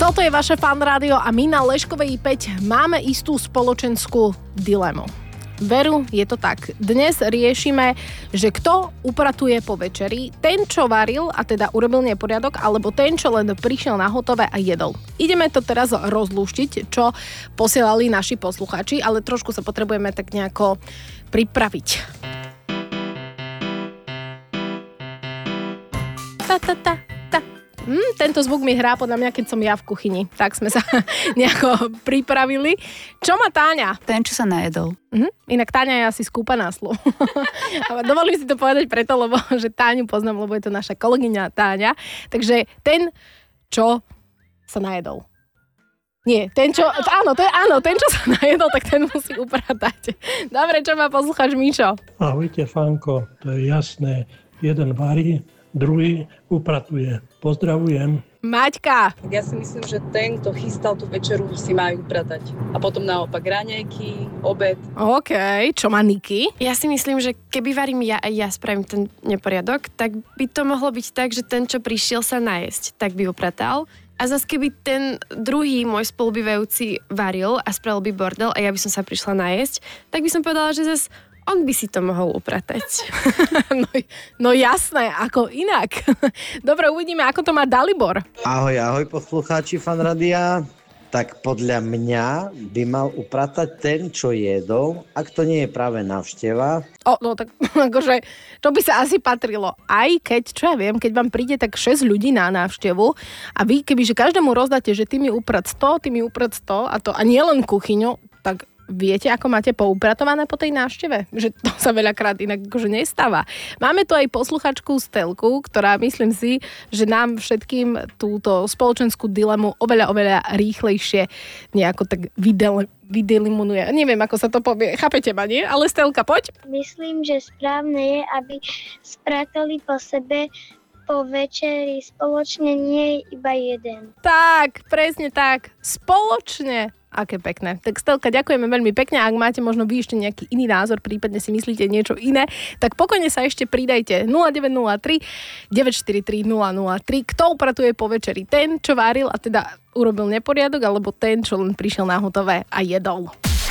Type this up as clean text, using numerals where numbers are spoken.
Toto je vaše Fan rádio a my na Leškovej 5 máme istú spoločenskú dilemu. Veru, je to tak. Dnes riešime, že kto upratuje po večeri, ten, čo varil a teda urobil neporiadok, alebo ten, čo len prišiel na hotové a jedol. Ideme to teraz rozlúštiť, čo posielali naši poslucháči, ale trošku sa potrebujeme tak nejako pripraviť. Tento zvuk mi hrá podľa mňa, keď som ja v kuchyni. Tak sme sa nejako pripravili. Čo má Táňa? Ten, čo sa najedol. Inak Táňa je asi skúpaná slov. Dovolím si to povedať preto, lebo že Táňu poznám, lebo je to naša kolegyňa Táňa. Takže ten, čo sa najedol. Nie, ten, čo... Áno, ten, čo sa najedol, tak ten musí upratať. Dobre, čo má poslucháč Míšo? Ahojte, Fanko, to je jasné. Jeden varí, druhý upratuje. Pozdravujem. Maťka. Ja si myslím, že ten, kto chystal tú večeru, si má upratať. A potom naopak raňajky, obed. OK, čo má Niky? Ja si myslím, že keby varím ja a ja spravím ten neporiadok, tak by to mohlo byť tak, že ten, čo prišiel sa najesť, tak by upratal. A zase keby ten druhý môj spolubývajúci varil a spravil by bordel a ja by som sa prišla najesť, tak by som povedala, že zase on by si to mohol upratať. No jasné, ako inak. Dobre, uvidíme, ako to má Dalibor. Ahoj poslucháči Fan rádia. Tak podľa mňa by mal upratať ten, čo jedol, ak to nie je práve návšteva. No tak akože, to by sa asi patrilo. Aj keď, čo ja viem, keď vám príde tak 6 ľudí na návštevu a vy, kebyže každému rozdáte, že ty mi uprat 100, ty mi uprat 100 a nie len kuchyňu, tak viete, ako máte poupratované po tej návšteve? Že to sa veľakrát inak akože nestáva. Máme tu aj posluchačku Stelku, ktorá myslím si, že nám všetkým túto spoločenskú dilemu oveľa rýchlejšie nejako tak vydelimunuje. Neviem, ako sa to povie. Chápete ma, nie? Ale Stelka, poď. Myslím, že správne je, aby spratali po sebe po večeri spoločne, nie iba jeden. Tak, presne tak. Spoločne. Aké pekné. Tak Stelka, ďakujeme veľmi pekne. Ak máte možno vy ešte nejaký iný názor, prípadne si myslíte niečo iné, tak pokojne sa ešte pridajte 0903 943 003. Kto upratuje po večeri? Ten, čo varil a teda urobil neporiadok, alebo ten, čo len prišiel na hotové a jedol?